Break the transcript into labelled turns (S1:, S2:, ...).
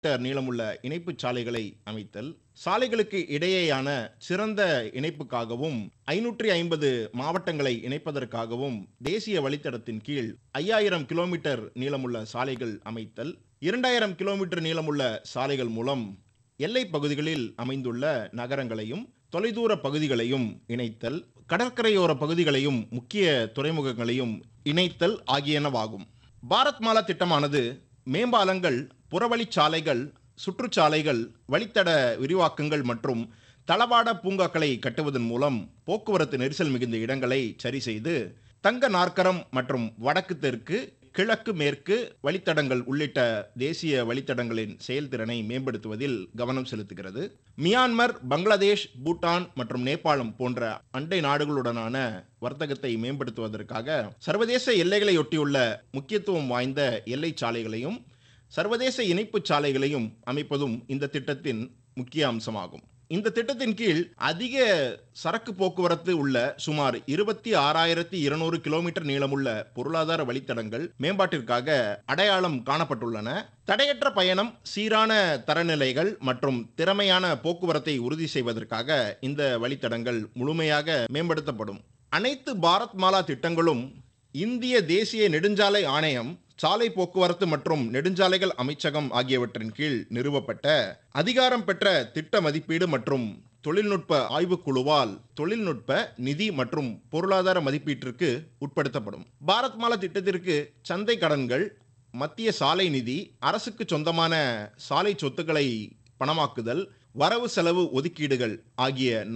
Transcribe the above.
S1: நீளமுள்ள இணைப்புச் சாலைகளை அமைத்தல், சாலைகளுக்கு இடையேயான சிறந்த இணைப்புக்காகவும் 550 மாவட்டங்களை இணைப்பதற்காகவும் தேசிய வழித்தடத்தின் கீழ் 5000 கிலோமீட்டர் நீளமுள்ள சாலைகள் அமைத்தல், 2000 கிலோமீட்டர் நீளமுள்ள சாலைகள் மூலம் எல்லைப் பகுதிகளில் அமைந்துள்ள நகரங்களையும் தொலைதூர பகுதிகளையும் இணைத்தல், கடற்கரையோர பகுதிகளையும் முக்கிய துறைமுகங்களையும் இணைத்தல் ஆகியனவாகும். பாரத் மாலா திட்டமானது மேம்பாலங்கள், புறவழிச்சாலைகள், சுற்றுச்சாலைகள், வழித்தட விரிவாக்கங்கள் மற்றும் தளவாட பூங்காக்களை கட்டுவதன் மூலம் போக்குவரத்து நெரிசல் மிகுந்த இடங்களை சரி செய்து தங்க நாற்கரம் மற்றும் வடக்கு தெற்கு, கிழக்கு மேற்கு வழித்தடங்கள் உள்ளிட்ட தேசிய வழித்தடங்களின் செயல்திறனை மேம்படுத்துவதில் கவனம் செலுத்துகிறது. மியான்மர், பங்களாதேஷ், பூட்டான் மற்றும் நேபாளம் போன்ற அண்டை நாடுகளுடனான வர்த்தகத்தை மேம்படுத்துவதற்காக சர்வதேச எல்லைகளையொட்டியுள்ள முக்கியத்துவம் வாய்ந்த எல்லை சாலைகளையும் சர்வதேச இணைப்புச் சாலைகளையும் அமைப்பதும் இந்த திட்டத்தின் முக்கிய அம்சமாகும். இந்த திட்டத்தின் கீழ் அதிக சரக்கு போக்குவரத்து உள்ள சுமார் 26,200 கிலோமீட்டர் நீளமுள்ள பொருளாதார வழித்தடங்கள் மேம்பாட்டிற்காக அடையாளம் காணப்பட்டுள்ளன. தடையற்ற பயணம், சீரான தரநிலைகள் மற்றும் திறமையான போக்குவரத்தை உறுதி செய்வதற்காக இந்த வழித்தடங்கள் முழுமையாக மேம்படுத்தப்படும். அனைத்து பாரத் மாலா திட்டங்களும் இந்திய தேசிய நெடுஞ்சாலை ஆணையம், சாலை போக்குவரத்து மற்றும் நெடுஞ்சாலைகள் அமைச்சகம் ஆகியவற்றின் கீழ் நிறுவப்பட்ட அதிகாரம் பெற்ற திட்ட மதிப்பீடு மற்றும் தொழில்நுட்ப ஆய்வுக்குழுவால் தொழில்நுட்ப, நிதி மற்றும் பொருளாதார மதிப்பீட்டிற்கு உட்படுத்தப்படும். பாரத் மாலா திட்டத்திற்கு சந்தை கடன்கள், மத்திய சாலை நிதி, அரசுக்கு சொந்தமான சாலை சொத்துக்களை பணமாக்குதல், வரவு செலவு ஒதுக்கீடுகள் ஆகிய